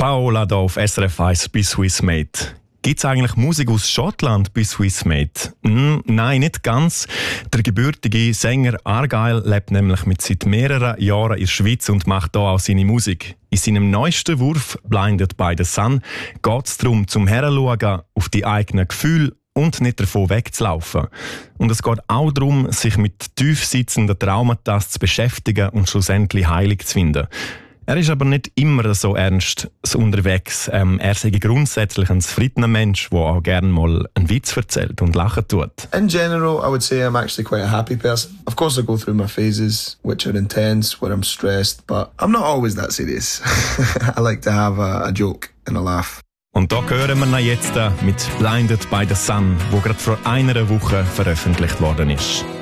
Paola hier auf SRF 1 bei Swissmade. Gibt es eigentlich Musik aus Schottland bei Swissmade? Nein, nicht ganz. Der gebürtige Sänger Argyle lebt nämlich seit mehreren Jahren in der Schweiz und macht hier auch seine Musik. In seinem neuesten Wurf «Blinded by the Sun» geht es darum, zum Heranschauen auf die eigenen Gefühle und nicht davon wegzulaufen. Und es geht auch darum, sich mit tief sitzenden Traumata zu beschäftigen und schlussendlich Heilung zu finden. Er ist aber nicht immer so ernst unterwegs. Er sei grundsätzlich ein zufriedener Mensch, der auch gerne mal einen Witz erzählt und lachen tut. In general, I would say I'm actually quite a happy person. Of course, I go through my phases, which are intense, where I'm stressed, but I'm not always that serious. I like to have a joke and a laugh. Und da hören wir ihn jetzt mit «Blinded by the Sun», wo gerade vor einer Woche veröffentlicht worden ist.